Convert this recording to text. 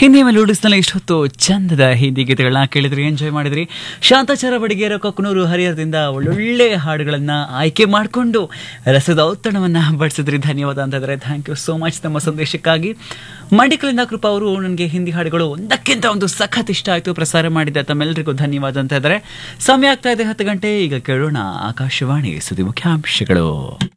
ಹಿಂದಿ ಮೇಲೆ ಉಡಿಸ್ನಲ್ಲಿ ಇಷ್ಟೊತ್ತು ಚಂದದ ಹಿಂದಿ ಗೀತೆಗಳನ್ನ ಕೇಳಿದ್ರಿ, ಎಂಜಾಯ್ ಮಾಡಿದ್ರಿ. ಶಾಂತಾಚಾರ ಬಡಿಗೇರ ಕೊಕ್ಕನೂರು ಹರಿಹರದಿಂದ ಒಳ್ಳೊಳ್ಳೆ ಹಾಡುಗಳನ್ನ ಆಯ್ಕೆ ಮಾಡಿಕೊಂಡು ರಸದ ಔತಣವನ್ನ ಬಡಿಸಿದ್ರಿ. ಧನ್ಯವಾದ ಅಂತ ಇದ್ದಾರೆ. ಥ್ಯಾಂಕ್ ಯು ಸೋ ಮಚ್ ನಮ್ಮ ಸಂದೇಶಕ್ಕಾಗಿ. ಮಂಡಿಕಲಿಂದ ಕೃಪಾ ಅವರು ನನಗೆ ಹಿಂದಿ ಹಾಡುಗಳು ಒಂದಕ್ಕಿಂತ ಒಂದು ಸಖತ್ ಇಷ್ಟ ಆಯಿತು, ಪ್ರಸಾರ ಮಾಡಿದ ತಮ್ಮೆಲ್ಲರಿಗೂ ಧನ್ಯವಾದ ಅಂತ ಇದ್ದಾರೆ. ಸಮಯ ಆಗ್ತಾ ಇದೆ 10 ಗಂಟೆ. ಈಗ ಕೇಳೋಣ ಆಕಾಶವಾಣಿ ಸುದ್ದಿ ಮುಖ್ಯಾಂಶಗಳು.